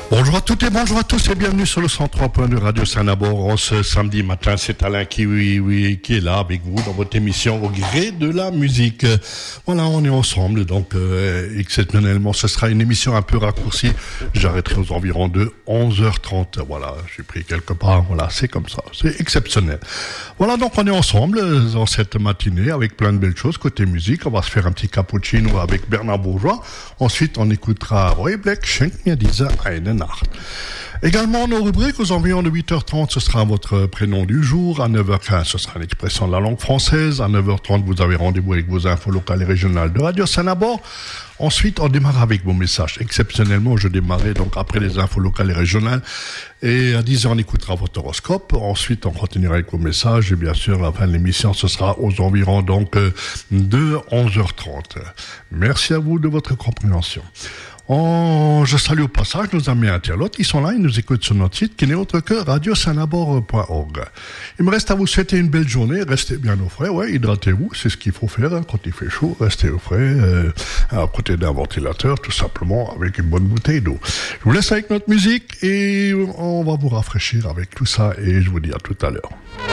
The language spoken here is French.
Bonjour à toutes et bonjour à tous et bienvenue sur le 103.2 Radio Saint-Nabor. Ce samedi matin, c'est Alain qui est là avec vous dans votre émission Au gré de la musique. Voilà, on est ensemble, donc exceptionnellement, ce sera une émission un peu raccourcie. J'arrêterai aux environs de 11h30. Voilà, j'ai pris quelque part, voilà, c'est comme ça, c'est exceptionnel. Voilà, donc on est ensemble dans cette matinée avec plein de belles choses. Côté musique, on va se faire un petit cappuccino avec Bernard Bourgeois. Ensuite, on écoutera Roy Black, Schenk mir diese eine Nacht. Également, nos rubriques aux environs de 8h30, ce sera votre prénom du jour. À 9h15, ce sera l'expression de la langue française. À 9h30, vous avez rendez-vous avec vos infos locales et régionales de Radio Saint-Nabor. Ensuite, on démarre avec vos messages. Exceptionnellement, je démarrais donc après les infos locales et régionales. Et à 10h, on écoutera votre horoscope. Ensuite, on continuera avec vos messages. Et bien sûr, la fin de l'émission, ce sera aux environs donc de 11h30. Merci à vous de votre compréhension. Je salue au passage nos amis internautes qui sont là, ils nous écoutent sur notre site qui n'est autre que radiosaint-nabor.org. Il me reste à vous souhaiter une belle journée, restez bien au frais, hydratez-vous, c'est ce qu'il faut faire quand il fait chaud, restez au frais, à côté d'un ventilateur, tout simplement avec une bonne bouteille d'eau. Je vous laisse avec notre musique et on va vous rafraîchir avec tout ça et je vous dis à tout à l'heure.